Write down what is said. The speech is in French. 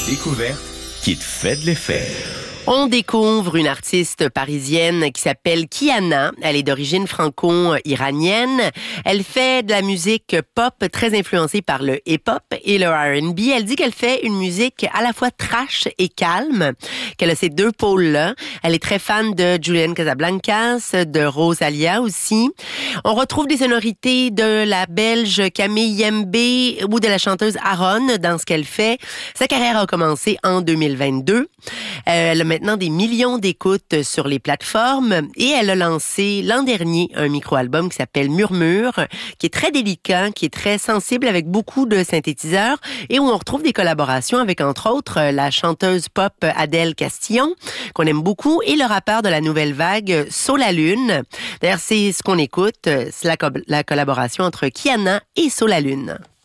découverte qui te fait de l'effet. On découvre une artiste parisienne qui s'appelle Kiana. Elle est d'origine franco-iranienne. Elle fait de la musique pop très influencée par le hip-hop et le R&B. Elle dit qu'elle fait une musique à la fois trash et calme, qu'elle a ces deux pôles-là. Elle est très fan de Julian Casablancas, de Rosalia aussi. On retrouve des sonorités de la Belge Camille Yembe ou de la chanteuse Aaron dans ce qu'elle fait. Sa carrière a commencé en 2022. Elle a maintenant des millions d'écoutes sur les plateformes et elle a lancé l'an dernier un micro-album qui s'appelle Murmure, qui est très délicat, qui est très sensible avec beaucoup de synthétiseurs et où on retrouve des collaborations avec entre autres la chanteuse pop Adèle Castillon, qu'on aime beaucoup, et le rappeur de la nouvelle vague Solalune. D'ailleurs, c'est ce qu'on écoute, c'est la collaboration entre Kiana et Solalune.